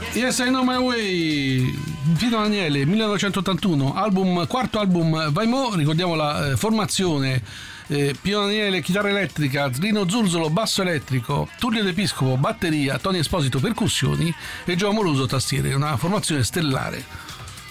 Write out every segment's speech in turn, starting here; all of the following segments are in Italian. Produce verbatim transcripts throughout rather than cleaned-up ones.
Yes, I Know My Way, Vito Daniele, millenovecentottantuno, album, quarto album Vai Mo', ricordiamo la eh, formazione, eh, Pino Daniele chitarra elettrica, Rino Zurzolo basso elettrico, Tullio D'Episcopo batteria, Tony Esposito percussioni e Gio Amoroso tastiere, una formazione stellare.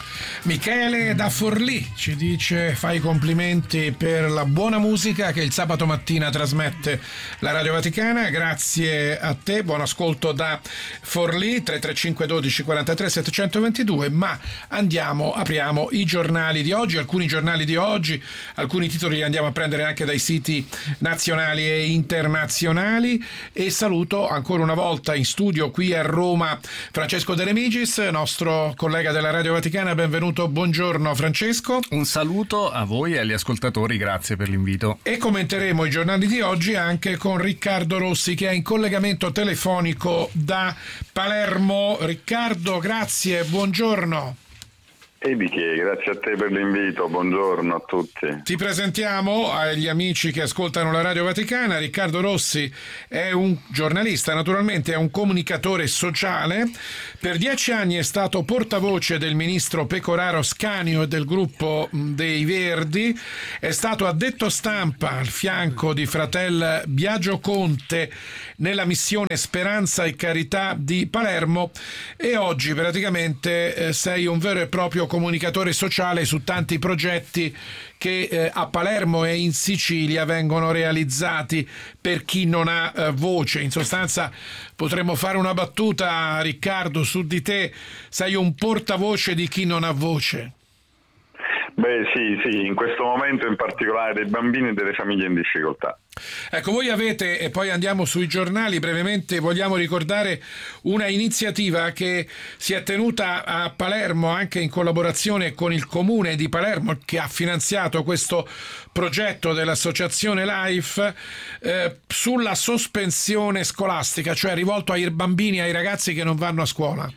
Michele da Forlì ci dice: fai i complimenti per la buona musica che il sabato mattina trasmette la Radio Vaticana. Grazie a te, buon ascolto da Forlì. Tre tre cinque dodici quarantatré settecentoventidue. Ma andiamo, apriamo i giornali di oggi, alcuni giornali di oggi, alcuni titoli li andiamo a prendere anche dai siti nazionali e internazionali, e saluto ancora una volta in studio qui a Roma Francesco De Remigis, nostro collega della Radio Vaticana. Benvenuto. Buongiorno Francesco. Un saluto a voi e agli ascoltatori, grazie per l'invito. E commenteremo i giornali di oggi anche con Riccardo Rossi, che è in collegamento telefonico da Palermo. Riccardo, grazie, buongiorno. E di che, grazie a te per l'invito, buongiorno a tutti. Ti presentiamo agli amici che ascoltano la Radio Vaticana. Riccardo Rossi è un giornalista, naturalmente è un comunicatore sociale. Per dieci anni è stato portavoce del ministro Pecoraro Scanio e del gruppo dei Verdi, è stato addetto stampa al fianco di fratel Biagio Conte nella missione Speranza e Carità di Palermo, e oggi praticamente eh, sei un vero e proprio comunicatore sociale su tanti progetti che eh, a Palermo e in Sicilia vengono realizzati per chi non ha eh, voce. In sostanza potremmo fare una battuta, Riccardo, su di te: sei un portavoce di chi non ha voce. Beh sì, sì, in questo momento in particolare dei bambini e delle famiglie in difficoltà. Ecco, voi avete, e poi andiamo sui giornali brevemente, vogliamo ricordare una iniziativa che si è tenuta a Palermo anche in collaborazione con il comune di Palermo, che ha finanziato questo progetto dell'associazione Life eh, sulla sospensione scolastica, cioè rivolto ai bambini e ai ragazzi che non vanno a scuola.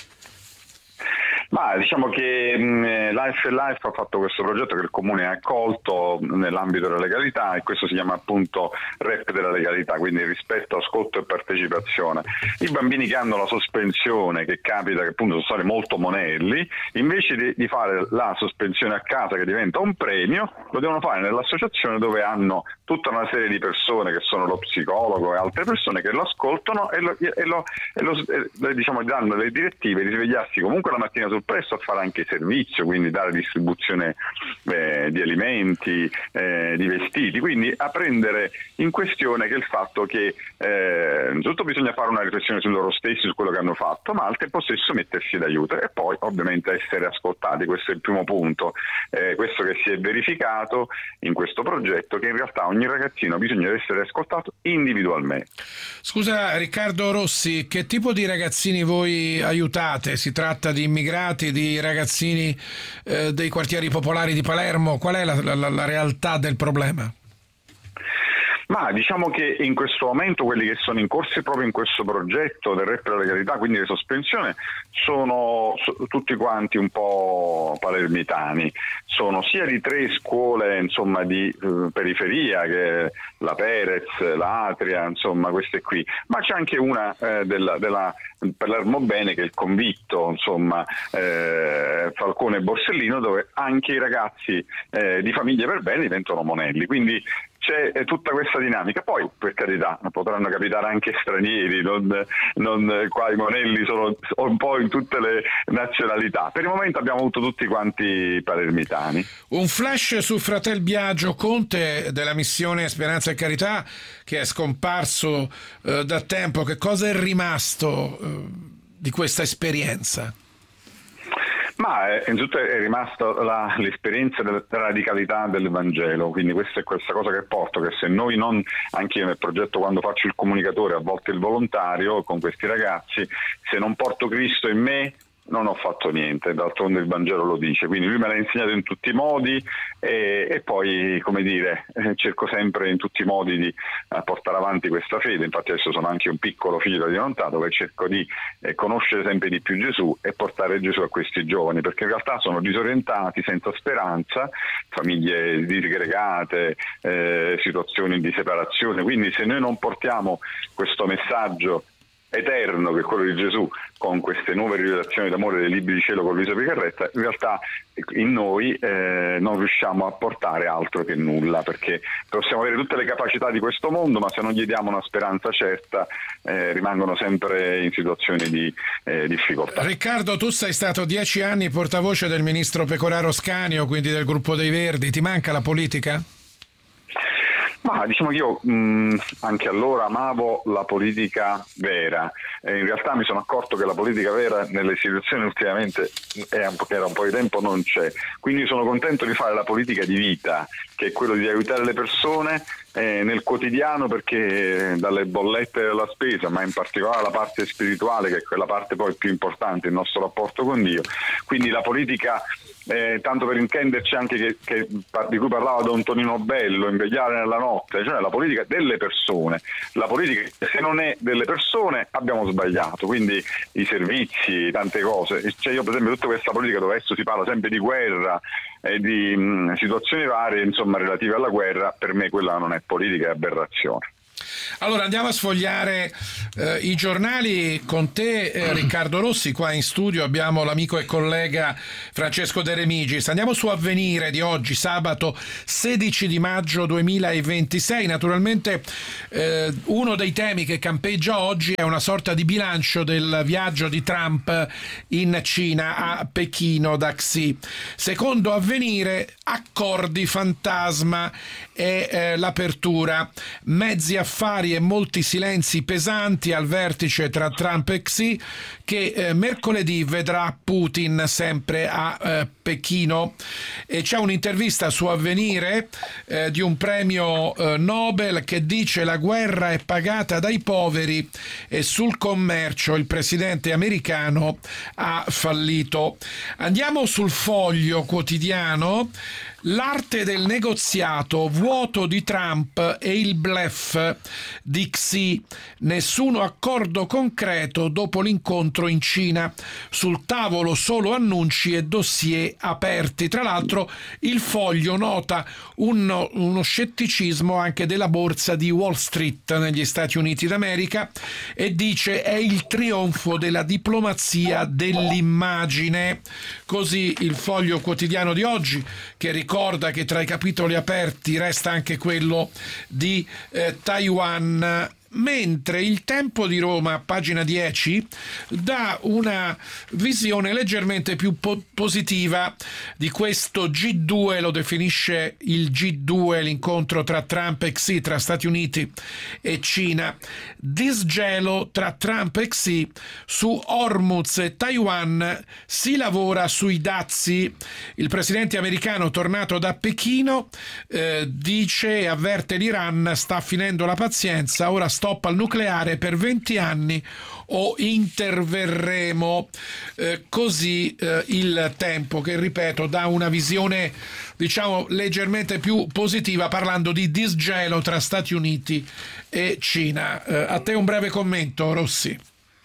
Ma diciamo che mh, Life e Life ha fatto questo progetto che il comune ha accolto nell'ambito della legalità, e questo si chiama appunto R E P della legalità, quindi rispetto, ascolto e partecipazione. I bambini che hanno la sospensione, che capita che appunto sono stati molto monelli, invece di, di fare la sospensione a casa che diventa un premio, lo devono fare nell'associazione, dove hanno tutta una serie di persone che sono lo psicologo e altre persone che lo ascoltano e lo, e lo, e lo e, diciamo, danno le direttive di svegliarsi comunque la mattina sul presto a fare anche servizio, quindi dare distribuzione eh, di alimenti, eh, di vestiti, quindi a prendere in questione che il fatto che eh, innanzitutto bisogna fare una riflessione su loro stessi, su quello che hanno fatto, ma al tempo stesso mettersi d'aiuto e poi ovviamente essere ascoltati. Questo è il primo punto, eh, questo che si è verificato in questo progetto, che in realtà ogni ragazzino bisogna essere ascoltato individualmente. Scusa Riccardo Rossi, che tipo di ragazzini voi aiutate? Si tratta di immigrati, di ragazzini eh, dei quartieri popolari di Palermo? Qual è la, la, la realtà del problema? Ma diciamo che in questo momento quelli che sono in corso proprio in questo progetto del R E P della legalità, quindi di sospensione, sono tutti quanti un po' palermitani, sono sia di tre scuole insomma di eh, periferia, che la Perez, l'Atria, insomma queste qui, ma c'è anche una eh, della, della Palermo Bene, che è il Convitto, insomma eh, Falcone e Borsellino, dove anche i ragazzi eh, di famiglie per bene diventano monelli, quindi c'è tutta questa dinamica. Poi per carità potranno capitare anche stranieri, non, non qua i monelli sono un po' in tutte le nazionalità. Per il momento abbiamo avuto tutti quanti palermitani. Un flash su fratel Biagio Conte della missione Speranza e Carità, che è scomparso eh, da tempo. Che cosa è rimasto eh, di questa esperienza? Ma eh, innanzitutto è rimasta la, l'esperienza della radicalità del Vangelo, quindi questa è questa cosa che porto, che se noi non, anche io nel progetto quando faccio il comunicatore, a volte il volontario con questi ragazzi, se non porto Cristo in me non ho fatto niente, d'altronde il Vangelo lo dice, quindi lui me l'ha insegnato in tutti i modi e, e poi, come dire, eh, cerco sempre in tutti i modi di eh, portare avanti questa fede. Infatti adesso sono anche un piccolo figlio di volontà, dove cerco di eh, conoscere sempre di più Gesù e portare Gesù a questi giovani, perché in realtà sono disorientati, senza speranza, famiglie disgregate, eh, situazioni di separazione, quindi se noi non portiamo questo messaggio eterno che è quello di Gesù, con queste nuove rivelazioni d'amore dei libri di cielo con Luisa Picarretta, in realtà in noi eh, non riusciamo a portare altro che nulla, perché possiamo avere tutte le capacità di questo mondo, ma se non gli diamo una speranza certa eh, rimangono sempre in situazioni di eh, difficoltà. Riccardo, tu sei stato dieci anni portavoce del ministro Pecoraro Scanio, quindi del gruppo dei Verdi, ti manca la politica? Ma diciamo che io mh, anche allora amavo la politica vera, e in realtà mi sono accorto che la politica vera nelle istituzioni ultimamente è un po', era un po' di tempo non c'è, quindi sono contento di fare la politica di vita, che è quello di aiutare le persone eh, nel quotidiano, perché dalle bollette della spesa, ma in particolare la parte spirituale, che è quella parte poi più importante, il nostro rapporto con Dio, quindi la politica Eh, tanto per intenderci anche che, che, di cui parlava Don Tonino Bello, Invegliare nella notte, cioè la politica delle persone. La politica, se non è delle persone, abbiamo sbagliato, quindi i servizi, tante cose, cioè io per esempio tutta questa politica dove adesso si parla sempre di guerra e di mh, situazioni varie, insomma, relative alla guerra, per me quella non è politica, è aberrazione. Allora andiamo a sfogliare eh, i giornali con te, eh, Riccardo Rossi. Qua in studio abbiamo l'amico e collega Francesco De Remigis. Andiamo su Avvenire di oggi, sabato sedici di maggio duemilaventisei. Naturalmente eh, uno dei temi che campeggia oggi è una sorta di bilancio del viaggio di Trump in Cina, a Pechino da Xi. Secondo Avvenire, accordi fantasma è eh, l'apertura, mezzi affari e molti silenzi pesanti al vertice tra Trump e Xi, che eh, mercoledì vedrà Putin sempre a eh, Pechino. E c'è un'intervista su Avvenire eh, di un premio eh, Nobel che dice: la guerra è pagata dai poveri e sul commercio il presidente americano ha fallito. Andiamo sul Foglio Quotidiano. L'arte del negoziato, vuoto di Trump e il bluff di Xi, nessuno accordo concreto dopo l'incontro in Cina, sul tavolo solo annunci e dossier aperti. Tra l'altro il Foglio nota uno, uno scetticismo anche della borsa di Wall Street negli Stati Uniti d'America e dice: è il trionfo della diplomazia dell'immagine. Così il Foglio Quotidiano di oggi, che ricorda che tra i capitoli aperti resta anche quello di eh, Taiwan. Mentre il Tempo di Roma, pagina dieci, dà una visione leggermente più po- positiva di questo G due, lo definisce il G due, l'incontro tra Trump e Xi, tra Stati Uniti e Cina. Disgelo tra Trump e Xi su Hormuz e Taiwan, si lavora sui dazi. Il presidente americano tornato da Pechino eh, dice e avverte l'Iran: sta finendo la pazienza, ora stop al nucleare per venti anni o interverremo. Eh, così eh, il Tempo, che ripeto dà una visione diciamo leggermente più positiva, parlando di disgelo tra Stati Uniti e Cina. Eh, a te un breve commento, Rossi.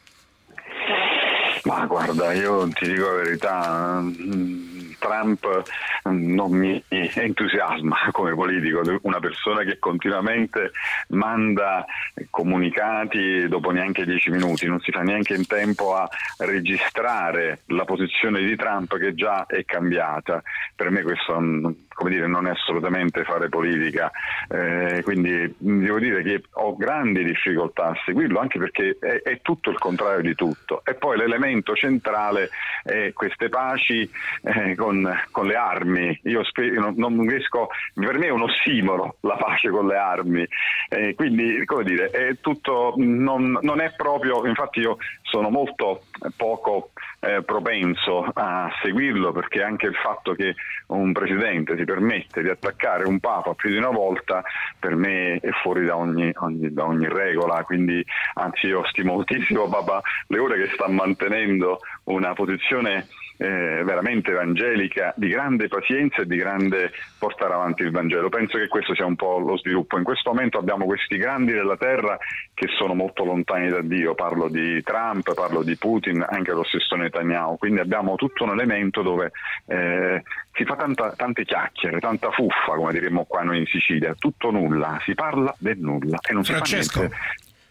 Ma guarda, io ti dico la verità, Trump non mi entusiasma come politico, una persona che continuamente manda comunicati dopo neanche dieci minuti, non si fa neanche in tempo a registrare la posizione di Trump, che già è cambiata. Per me questo, come dire, non è assolutamente fare politica, eh, quindi devo dire che ho grandi difficoltà a seguirlo, anche perché è, è tutto il contrario di tutto. E poi l'elemento centrale è queste paci eh, con, con le armi. Io spe- non, non riesco, per me è un ossimoro la pace con le armi, eh, quindi come dire, è tutto, non, non è proprio, infatti io sono molto poco eh, propenso a seguirlo, perché anche il fatto che un presidente si permette di attaccare un papa più di una volta, per me è fuori da ogni, ogni, da ogni regola. Quindi anzi io stimo moltissimo Papa Leone, che sta mantenendo una posizione eh, veramente evangelica, di grande pazienza e di grande portare avanti il Vangelo. Penso che questo sia un po' lo sviluppo. In questo momento abbiamo questi grandi della terra che sono molto lontani da Dio, parlo di Trump, parlo di Putin, anche lo stesso Netanyahu, quindi abbiamo tutto un elemento dove eh, si fa tanta, tante chiacchiere, tanta fuffa, come diremmo qua noi in Sicilia, tutto nulla, si parla del nulla e non si Francesco. fa niente.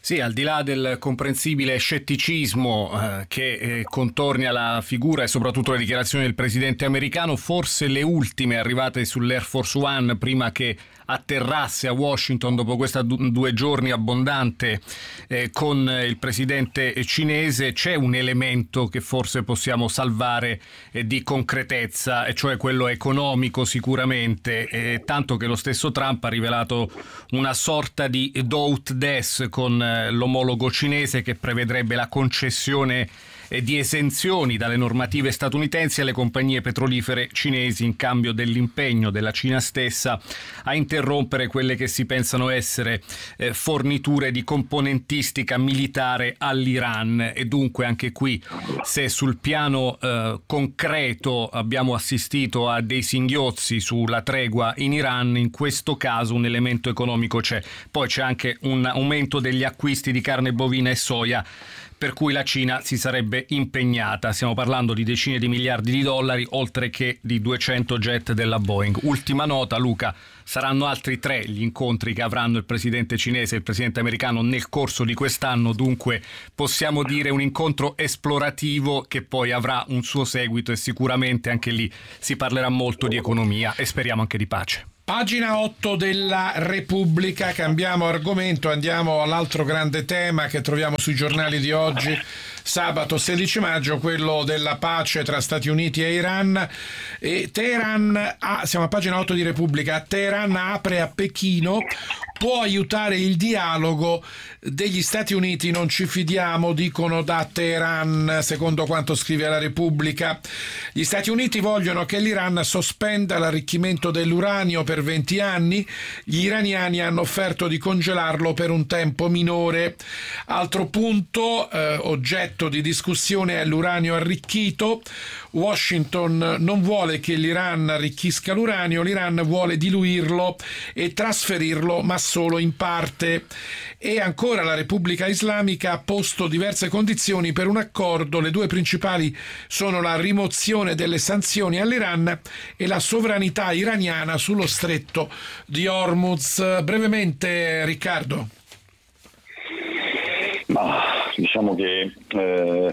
Sì, al di là del comprensibile scetticismo eh, che eh, contorna la figura e soprattutto le dichiarazioni del presidente americano, forse le ultime arrivate sull'Air Force One prima che atterrasse a Washington dopo questa du- due giorni abbondante eh, con il presidente cinese, c'è un elemento che forse possiamo salvare eh, di concretezza, e cioè quello economico sicuramente, eh, tanto che lo stesso Trump ha rivelato una sorta di do ut des con eh, l'omologo cinese che prevedrebbe la concessione di esenzioni dalle normative statunitensi alle compagnie petrolifere cinesi in cambio dell'impegno della Cina stessa a interrompere quelle che si pensano essere eh, forniture di componentistica militare all'Iran. E dunque anche qui, se sul piano eh, concreto abbiamo assistito a dei singhiozzi sulla tregua in Iran, in questo caso un elemento economico c'è. Poi c'è anche un aumento degli acquisti di carne bovina e soia, per cui la Cina si sarebbe impegnata. Stiamo parlando di decine di miliardi di dollari, oltre che di duecento jet della Boeing. Ultima nota, Luca, saranno altri tre gli incontri che avranno il presidente cinese e il presidente americano nel corso di quest'anno, dunque possiamo dire un incontro esplorativo che poi avrà un suo seguito, e sicuramente anche lì si parlerà molto di economia e speriamo anche di pace. Pagina otto della Repubblica, cambiamo argomento, andiamo all'altro grande tema che troviamo sui giornali di oggi, sabato sedici maggio, quello della pace tra Stati Uniti e Iran. E Teheran, ah, siamo a pagina otto di Repubblica, Teheran apre a Pechino, può aiutare il dialogo degli Stati Uniti, non ci fidiamo, dicono da Teheran, secondo quanto scrive la Repubblica. Gli Stati Uniti vogliono che l'Iran sospenda l'arricchimento dell'uranio per venti anni, gli iraniani hanno offerto di congelarlo per un tempo minore. Altro punto, eh, oggetto di discussione, è l'uranio arricchito. Washington non vuole che l'Iran arricchisca l'uranio, l'Iran vuole diluirlo e trasferirlo, ma solo in parte. E ancora la Repubblica Islamica ha posto diverse condizioni per un accordo. Le due principali sono la rimozione delle sanzioni all'Iran e la sovranità iraniana sullo stretto di Hormuz. Brevemente, Riccardo. Ma diciamo che eh,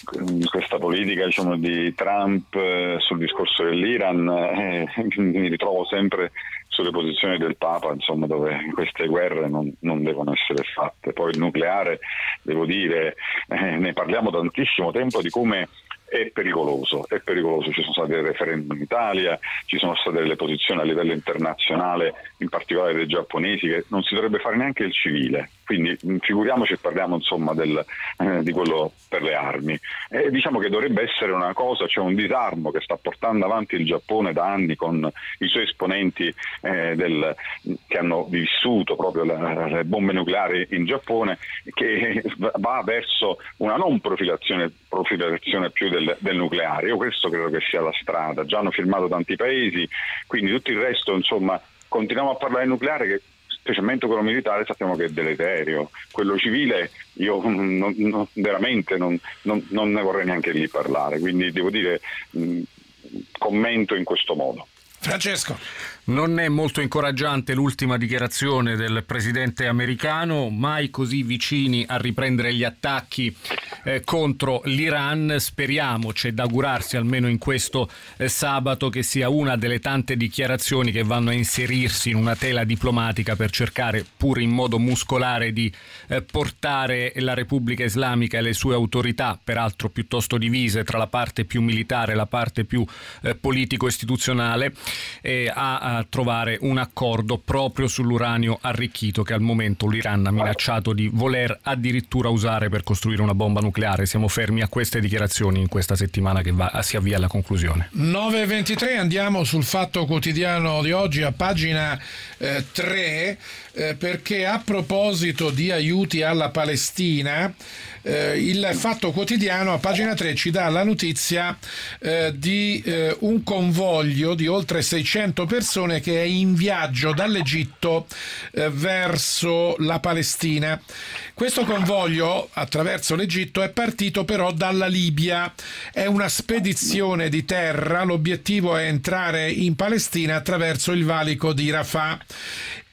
questa politica, diciamo, di Trump eh, sul discorso dell'Iran, eh, mi ritrovo sempre sulle posizioni del Papa, insomma, dove queste guerre non, non devono essere fatte. Poi il nucleare, devo dire, eh, ne parliamo da tantissimo tempo di come è pericoloso, è pericoloso. Ci sono stati dei referendum in Italia, ci sono state delle posizioni a livello internazionale, in particolare dei giapponesi, che non si dovrebbe fare neanche il civile. Quindi figuriamoci, parliamo insomma del, eh, di quello per le armi. E diciamo che dovrebbe essere una cosa, c'è cioè un disarmo che sta portando avanti il Giappone da anni con i suoi esponenti eh, del, che hanno vissuto proprio la, le bombe nucleari in Giappone, che va verso una non profilazione, profilazione più del, del nucleare. Io questo credo che sia la strada. Già hanno firmato tanti paesi, quindi tutto il resto, insomma, continuiamo a parlare di nucleare, che specialmente quello militare sappiamo che è deleterio. Quello civile io non, non, veramente non, non, non ne vorrei neanche lì parlare, quindi devo dire, mh, commento in questo modo. Francesco. Non è molto incoraggiante l'ultima dichiarazione del presidente americano, mai così vicini a riprendere gli attacchi eh, contro l'Iran. Speriamo, c'è da augurarsi almeno in questo eh, sabato, che sia una delle tante dichiarazioni che vanno a inserirsi in una tela diplomatica per cercare, pur in modo muscolare, di eh, portare la Repubblica Islamica e le sue autorità, peraltro piuttosto divise tra la parte più militare e la parte più eh, politico-istituzionale, eh, a, a trovare un accordo proprio sull'uranio arricchito, che al momento l'Iran ha minacciato di voler addirittura usare per costruire una bomba nucleare. Siamo fermi a queste dichiarazioni in questa settimana che va, si avvia alla conclusione. nove e ventitré, andiamo sul Fatto Quotidiano di oggi a pagina eh, tre, eh, perché a proposito di aiuti alla Palestina, eh, il Fatto Quotidiano a pagina tre ci dà la notizia eh, di eh, un convoglio di oltre seicento persone che è in viaggio dall'Egitto eh, verso la Palestina. Questo convoglio attraverso l'Egitto è partito però dalla Libia, è una spedizione di terra, l'obiettivo è entrare in Palestina attraverso il valico di Rafah.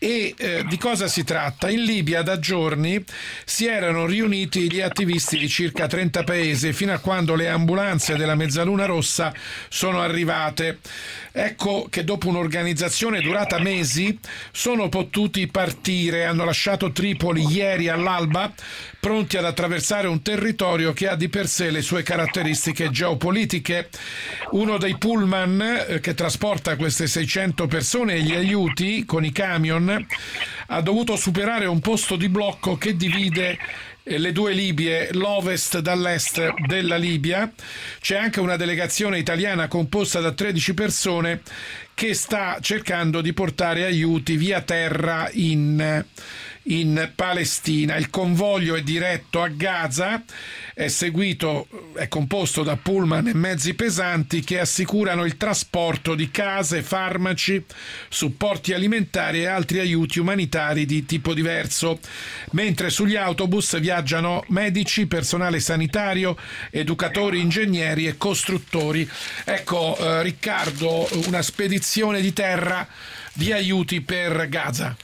E eh, di cosa si tratta? In Libia da giorni si erano riuniti gli attivisti di circa trenta paesi fino a quando le ambulanze della Mezzaluna Rossa sono arrivate. Ecco che dopo un'organizzazione durata mesi sono potuti partire, hanno lasciato Tripoli ieri all'alba, pronti ad attraversare un territorio che ha di per sé le sue caratteristiche geopolitiche. Uno dei pullman eh, che trasporta queste seicento persone e gli aiuti con i camion ha dovuto superare un posto di blocco che divide le due Libie, l'ovest dall'est della Libia. C'è anche una delegazione italiana composta da tredici persone che sta cercando di portare aiuti via terra in, in Palestina. Il convoglio è diretto a Gaza, è seguito, è composto da pullman e mezzi pesanti che assicurano il trasporto di case, farmaci, supporti alimentari e altri aiuti umanitari di tipo diverso, mentre sugli autobus viaggiano medici, personale sanitario, educatori, ingegneri e costruttori. Ecco, eh, Riccardo, una spedizione di terra di aiuti per Gaza.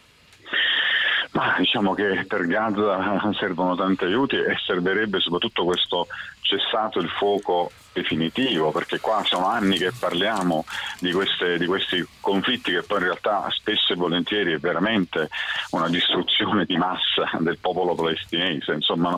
Ma diciamo che per Gaza servono tanti aiuti e servirebbe soprattutto questo cessato il fuoco definitivo, perché qua sono anni che parliamo di, queste, di questi conflitti che poi in realtà spesso e volentieri è veramente una distruzione di massa del popolo palestinese. Insomma,